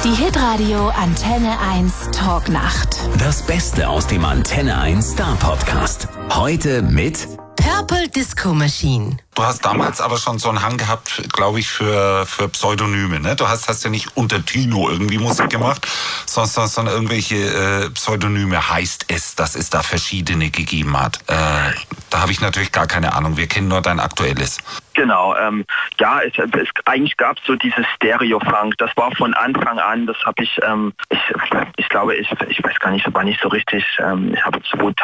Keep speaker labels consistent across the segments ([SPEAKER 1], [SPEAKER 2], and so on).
[SPEAKER 1] Die Hitradio Antenne 1 Talknacht.
[SPEAKER 2] Das Beste aus dem Antenne 1 Star Podcast. Heute mit
[SPEAKER 1] Purple Disco Machine.
[SPEAKER 3] Du hast damals aber schon so einen Hang gehabt, glaube ich, für Pseudonyme, ne? Du hast ja nicht unter Tino irgendwie Musik gemacht, sondern irgendwelche Pseudonyme heißt es, dass es da verschiedene gegeben hat. Da habe ich natürlich gar keine Ahnung. Wir kennen nur dein aktuelles.
[SPEAKER 4] Genau, eigentlich gab es so dieses Stereo-Funk, das war von Anfang an, das habe ich weiß gar nicht, war nicht so richtig, ich habe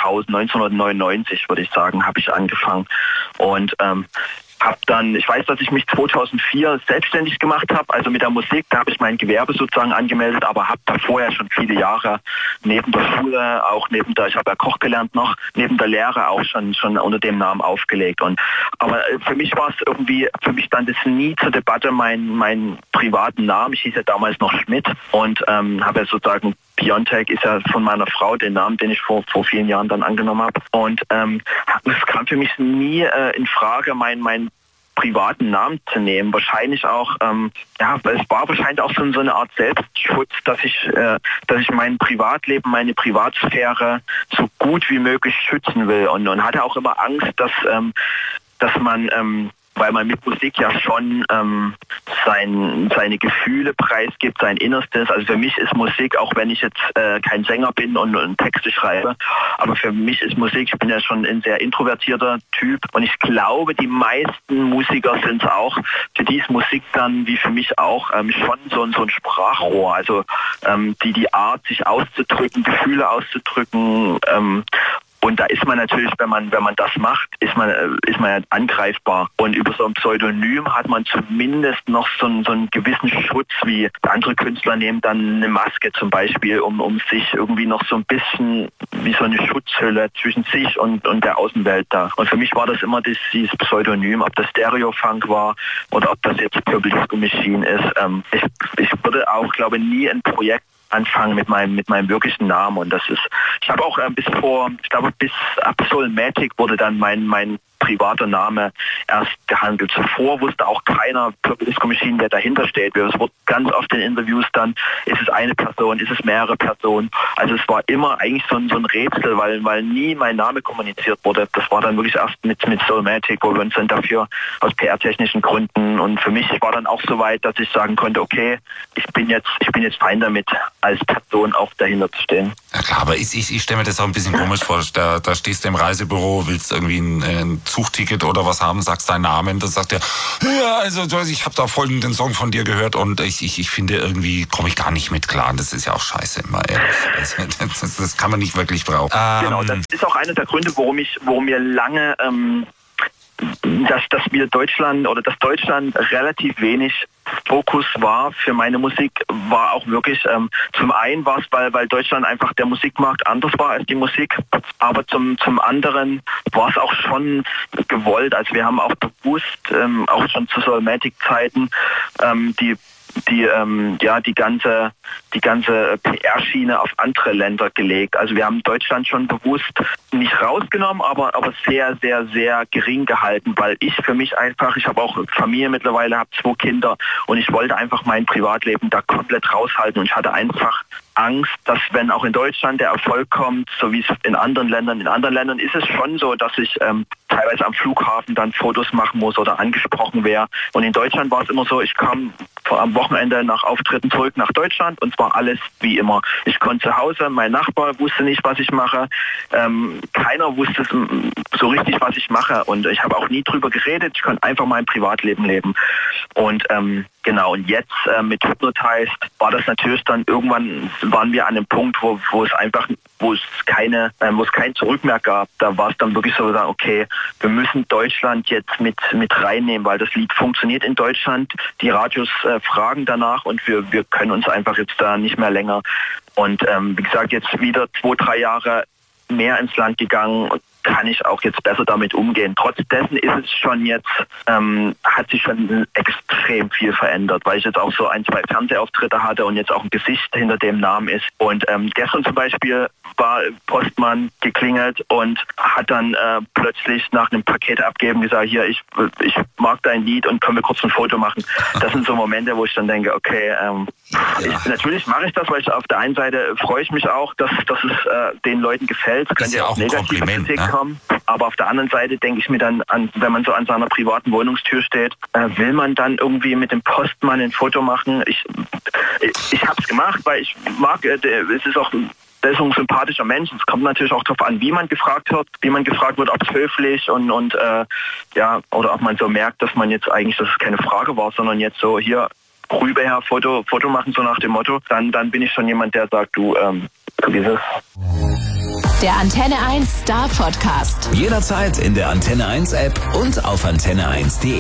[SPEAKER 4] 1999, würde ich sagen, habe ich angefangen und habe dann, ich weiß, dass ich mich 2004 selbstständig gemacht habe, also mit der Musik, da habe ich mein Gewerbe sozusagen angemeldet, aber habe da vorher schon viele Jahre neben der Schule, ich habe ja Koch gelernt noch, neben der Lehre auch schon unter dem Namen aufgelegt. Aber für mich war es irgendwie, für mich stand es nie zur Debatte, meinen privaten Namen, ich hieß ja damals noch Schmidt und habe ja sozusagen Biontech ist ja von meiner Frau der Name, den ich vor vielen Jahren dann angenommen habe. Und es kam für mich nie in Frage, meinen privaten Namen zu nehmen. Wahrscheinlich auch, es war wahrscheinlich auch so eine Art Selbstschutz, dass ich mein Privatleben, meine Privatsphäre so gut wie möglich schützen will. Und hatte auch immer Angst, dass man weil man mit Musik ja schon seine Gefühle preisgibt, sein Innerstes. Also für mich ist Musik, auch wenn ich jetzt kein Sänger bin und Texte schreibe, aber für mich ist Musik, ich bin ja schon ein sehr introvertierter Typ und ich glaube, die meisten Musiker sind es auch, für die ist Musik dann, wie für mich auch, schon so ein Sprachrohr. Also die Art, sich auszudrücken, Gefühle auszudrücken, und da ist man natürlich, wenn man das macht, ist man ja angreifbar. Und über so ein Pseudonym hat man zumindest noch so einen gewissen Schutz, wie andere Künstler nehmen dann eine Maske zum Beispiel, um sich irgendwie noch so ein bisschen wie so eine Schutzhülle zwischen sich und der Außenwelt da. Und für mich war das immer dieses Pseudonym, ob das Stereo-Funk war oder ob das jetzt Purple Disco Machine ist. Ich würde auch, glaube ich, nie ein Projekt anfangen mit meinem wirklichen Namen und ich habe auch bis Absolmatic wurde dann mein privater Name erst gehandelt. Zuvor wusste auch keiner Purple Disco Machine, wer dahinter steht. Es wurde ganz oft in Interviews dann, ist es eine Person, ist es mehrere Personen. Also es war immer eigentlich so ein Rätsel, weil nie mein Name kommuniziert wurde. Das war dann wirklich erst mit Soulmatic, wo wir uns dann dafür aus PR-technischen Gründen und für mich war dann auch so weit, dass ich sagen konnte, okay, ich bin jetzt fein damit, als Person auch dahinter zu stehen.
[SPEAKER 3] Ja klar, aber ich stelle mir das auch ein bisschen komisch vor. Da stehst du im Reisebüro, willst irgendwie ein Zugticket oder was haben, sagst deinen Namen, das sagt er, ja, also ich habe da folgenden Song von dir gehört und ich finde, irgendwie komme ich gar nicht mit klar. Das ist ja auch scheiße, immer ehrlich. Das kann man nicht wirklich brauchen.
[SPEAKER 4] Genau, das ist auch einer der Gründe, warum wir lange dass Deutschland relativ wenig Fokus war für meine Musik, war auch wirklich, zum einen war es, weil Deutschland einfach der Musikmarkt anders war als die Musik, aber zum anderen war es auch schon gewollt, also wir haben auch bewusst, auch schon zu Soulmatic-Zeiten, die ganze PR-Schiene auf andere Länder gelegt. Also wir haben Deutschland schon bewusst nicht rausgenommen, aber sehr, sehr, sehr gering gehalten, weil ich habe auch Familie mittlerweile, habe 2 Kinder und ich wollte einfach mein Privatleben da komplett raushalten und ich hatte einfach Angst, dass wenn auch in Deutschland der Erfolg kommt, so wie es in anderen Ländern ist es schon so, dass ich teilweise am Flughafen dann Fotos machen muss oder angesprochen wäre. Und in Deutschland war es immer so, ich kam am Wochenende nach Auftritten zurück nach Deutschland und es war alles wie immer. Ich konnte zu Hause, mein Nachbar wusste nicht, was ich mache, keiner wusste so richtig, was ich mache und ich habe auch nie drüber geredet, ich konnte einfach mein Privatleben leben. Und genau, und jetzt mit Hypnotized war das natürlich dann irgendwann, waren wir an einem Punkt, wo es kein Zurück mehr gab. Da war es dann wirklich so, okay, wir müssen Deutschland jetzt mit reinnehmen, weil das Lied funktioniert in Deutschland. Die Radios fragen danach und wir können uns einfach jetzt da nicht mehr länger. Und wie gesagt, jetzt wieder 2-3 Jahre mehr ins Land gegangen. kann ich auch jetzt besser damit umgehen. Trotz dessen ist es schon jetzt, hat sich schon extrem viel verändert, weil ich jetzt auch so 1, 2 Fernsehauftritte hatte und jetzt auch ein Gesicht hinter dem Namen ist. Und gestern zum Beispiel war Postmann geklingelt und hat dann plötzlich nach einem Paket abgeben gesagt, hier, ich mag dein Lied und können wir kurz ein Foto machen. Das sind so Momente, wo ich dann denke, okay, natürlich mache ich das, weil ich auf der einen Seite freue ich mich auch, dass es den Leuten gefällt. Es könnte ja auch negative Kritik kommen. Aber auf der anderen Seite denke ich mir dann, wenn man so an seiner privaten Wohnungstür steht, will man dann irgendwie mit dem Postmann ein Foto machen? Ich habe es gemacht, weil ich mag, es ist auch... Der ist ein sympathischer Mensch. Es kommt natürlich auch darauf an, wie man gefragt wird, ob es höflich und oder ob man so merkt, dass man jetzt eigentlich, dass es keine Frage war, sondern jetzt so hier rüberher Foto machen, so nach dem Motto. Dann bin ich schon jemand, der sagt, du, dieses.
[SPEAKER 1] Der Antenne 1 Star Podcast.
[SPEAKER 2] Jederzeit in der Antenne 1 App und auf antenne1.de.